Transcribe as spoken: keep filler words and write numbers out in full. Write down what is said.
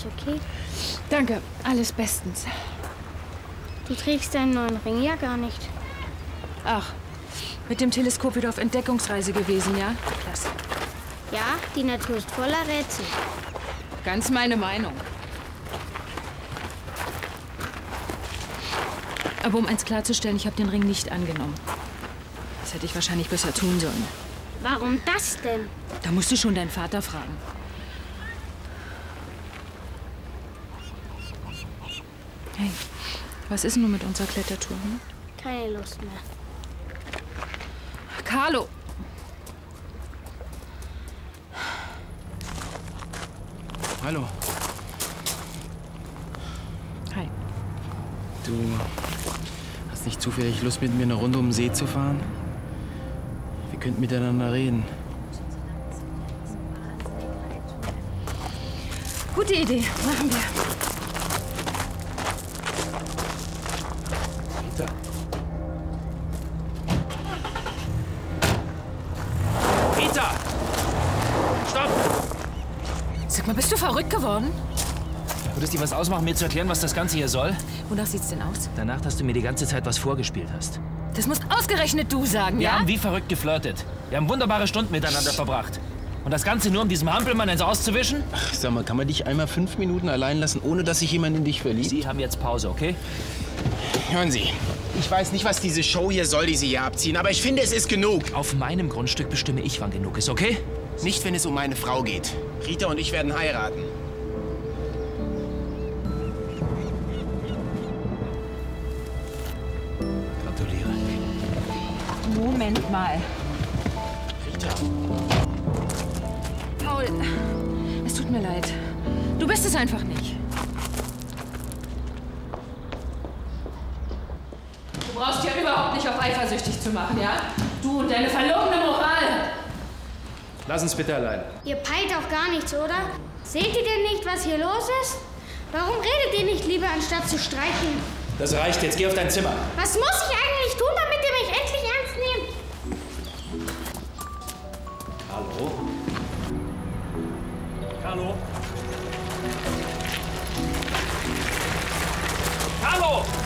alles okay? Danke, alles bestens. Du trägst deinen neuen Ring ja gar nicht. Ach, mit dem Teleskop wieder auf Entdeckungsreise gewesen, ja? Klasse. Ja, die Natur ist voller Rätsel. Ganz meine Meinung. Aber um eins klarzustellen, ich habe den Ring nicht angenommen. Das hätte ich wahrscheinlich besser tun sollen. Warum das denn? Da musst du schon deinen Vater fragen. Hey, was ist denn nun mit unserer Klettertour? Hm? Keine Lust mehr. Carlo! Hallo. Hi. Du hast nicht zufällig Lust, mit mir eine Runde um den See zu fahren? Wir könnten miteinander reden. Gute Idee, machen wir. Peter. Peter! Stopp! Sag mal, bist du verrückt geworden? Würde es dir was ausmachen, mir zu erklären, was das Ganze hier soll? Wonach sieht's denn aus? Danach, dass du mir die ganze Zeit was vorgespielt hast. Das musst ausgerechnet du sagen, Wir ja? haben wie verrückt geflirtet. Wir haben wunderbare Stunden miteinander verbracht. Und das Ganze nur, um diesem Hampelmann ins Auszuwischen? Ach, sag mal, kann man dich einmal fünf Minuten allein lassen, ohne dass sich jemand in dich verliebt? Sie haben jetzt Pause, okay? Hören Sie, ich weiß nicht, was diese Show hier soll, die Sie hier abziehen, aber ich finde, es ist genug. Auf meinem Grundstück bestimme ich, wann genug ist, okay? Nicht, wenn es um meine Frau geht. Rita und ich werden heiraten. Gratuliere. Moment mal. Rita. Paul, es tut mir leid. Du bist es einfach nicht. Du brauchst ja überhaupt nicht auf eifersüchtig zu machen, ja? Du und deine verlogene Moral. Lass uns bitte allein. Ihr peilt auch gar nichts, oder? Seht ihr denn nicht, was hier los ist? Warum redet ihr nicht lieber, anstatt zu streiten? Das reicht, jetzt geh auf dein Zimmer. Was muss ich eigentlich tun, damit ihr mich endlich ernst nehmt? Hallo? Hallo? Hallo!